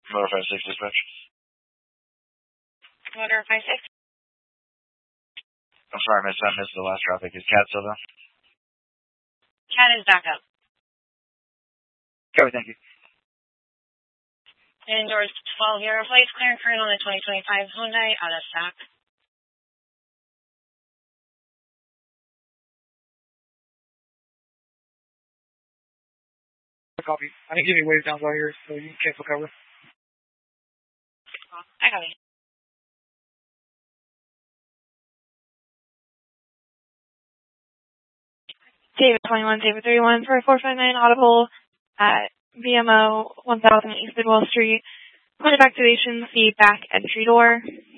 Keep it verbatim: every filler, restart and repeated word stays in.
Motor five six dispatch. Motor five six. I'm sorry, miss. I missed the last traffic. Is Cat still there? Cat is back up. Okay, thank you. Indoors twelve euro plates, clear and current on the twenty twenty-five Hyundai out of stock. Copy. I didn't give you wave downs out here, so you can cancel cover. Oh, I got it. David twenty-one, David thirty-one for four five nine Audible at V M O one thousand East Bidwell Street. Point of activation, the back entry door.